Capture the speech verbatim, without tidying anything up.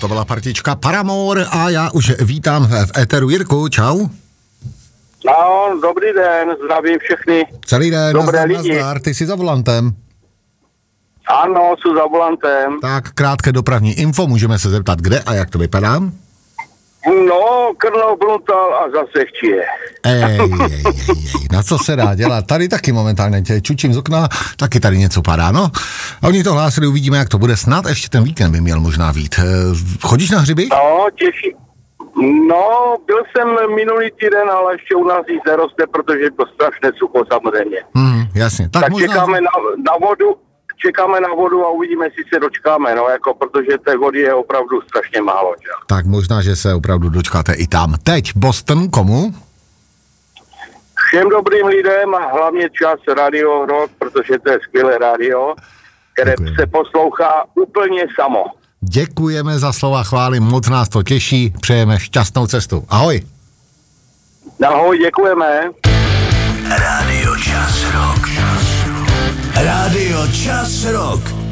To byla partička Paramore a já už vítám v éteru Jirku, čau. No, dobrý den, zdravím všechny. Celý den, dobré nazdar, lidi. nazdar, ty jsi za volantem. Ano, jsou za volantem. Tak krátké dopravní info, můžeme se zeptat, kde a jak to vypadá? No, Krnov, Bruntal a zase chčije. Ej, ej, ej, ej, na co se dá dělat? Tady taky momentálně tě čučím z okna, taky tady něco padá, no. A oni to hlásili, uvidíme, jak to bude. Snad ještě ten víkend by měl možná vít. Chodíš na hřiby? No, těší. No, byl jsem minulý týden, ale ještě u nás nic neroste, protože je to strašné sucho samozřejmě. Hmm, jasně. Tak, tak možná... čekáme na, na vodu, čekáme na vodu a uvidíme, jestli se dočkáme, no, jako, protože té vody je opravdu strašně málo, že? Tak možná, že se opravdu dočkáte i tam. Teď Boston komu? Všem dobrým lidem a hlavně čas Radio Rock, protože to je skvělé rádio, které Děkujeme. Se poslouchá úplně samo. Děkujeme za slova chvály, moc nás to těší, přejeme šťastnou cestu. Ahoj. Ahoj, děkujeme. Rádio Čas Rock. Rádio Čas Rock.